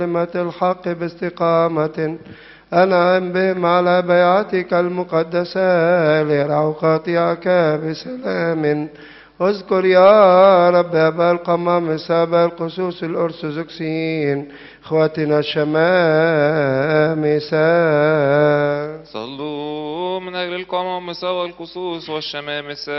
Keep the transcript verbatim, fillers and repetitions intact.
الحق باستقامة أنعم بهم على بيعتك المقدسة ليرعوا قاطعك بسلام. اذكر يا رب أبا القمامس أبا القسوس الأرثوذكسيين إخواتنا الشمامسة. صلوا من أجل القمامسة والقصوص والشمامسة